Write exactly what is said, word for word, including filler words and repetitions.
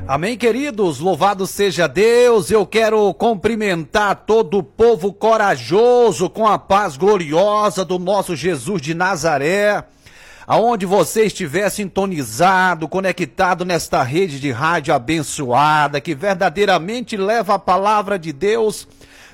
Amém, queridos? Louvado seja Deus. Eu quero cumprimentar todo o povo corajoso com a paz gloriosa do nosso Jesus de Nazaré. Aonde você estiver sintonizado, conectado nesta rede de rádio abençoada, que verdadeiramente leva a palavra de Deus